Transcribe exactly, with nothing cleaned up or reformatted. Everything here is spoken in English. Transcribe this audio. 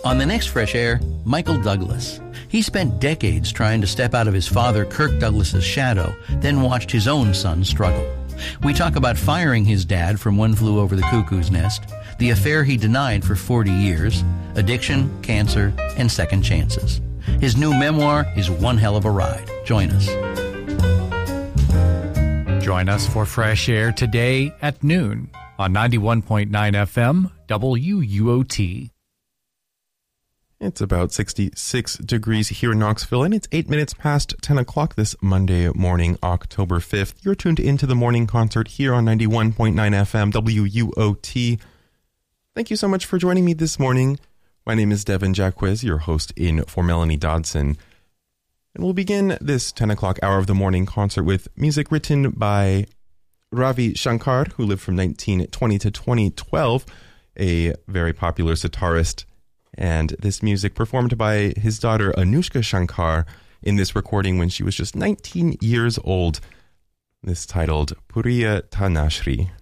On the next Fresh Air, Michael Douglas. He spent decades trying to step out of his father Kirk Douglas's shadow, then watched his own son struggle. We talk about firing his dad from One Flew Over the Cuckoo's Nest, the affair he denied for forty years, addiction, cancer, and second chances. His new memoir is one hell of a ride. Join us. Join us for Fresh Air today at noon on ninety-one point nine F M W U O T. It's about sixty-six degrees here in Knoxville, and it's eight minutes past ten o'clock this Monday morning, October fifth. You're tuned into the morning concert here on ninety-one point nine F M W U O T. Thank you so much for joining me this morning. My name is Devin Jacquez, your host in for Melanie Dodson. And we'll begin this ten o'clock hour of the morning concert with music written by Ravi Shankar, who lived from nineteen twenty to twenty twelve, a very popular sitarist. And this music performed by his daughter Anushka Shankar in this recording when she was just nineteen years old. This titled Puriya Tanashri.